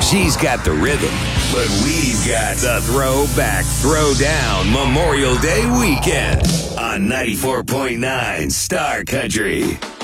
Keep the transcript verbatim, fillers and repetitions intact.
She's got the rhythm, but we've got the throwback, throwdown Memorial Day weekend on ninety-four point nine Star Country.